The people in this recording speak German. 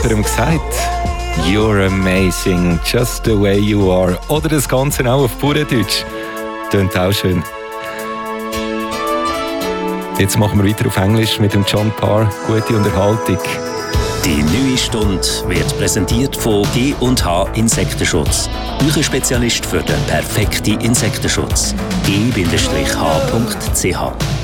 jemandem gesagt? You're amazing, just the way you are. Oder das Ganze auch auf Bauerndeutsch. Tönt auch schön. Jetzt machen wir weiter auf Englisch mit dem John Parr. Gute Unterhaltung. Die neue Stunde wird präsentiert von G&H Insektenschutz. Euer Spezialist für den perfekten Insektenschutz. g-h.ch